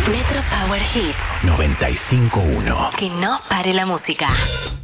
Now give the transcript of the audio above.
Metro Power Hits 95.1. Que no pare la música.